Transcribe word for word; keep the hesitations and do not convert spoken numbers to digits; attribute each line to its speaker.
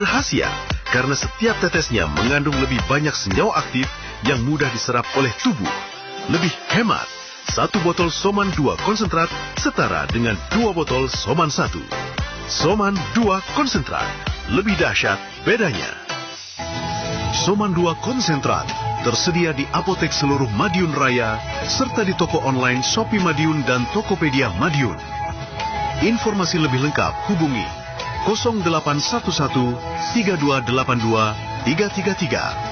Speaker 1: Rahasia, karena setiap tetesnya mengandung lebih banyak senyawa aktif yang mudah diserap oleh tubuh. Lebih hemat, satu botol Soman dua konsentrat setara dengan dua botol Soman satu. Soman dua konsentrat, lebih dahsyat bedanya. Soman dua konsentrat tersedia di apotek seluruh Madiun Raya serta di toko online Shopee Madiun dan Tokopedia Madiun. Informasi lebih lengkap hubungi nol delapan satu satu tiga dua delapan dua tiga tiga tiga.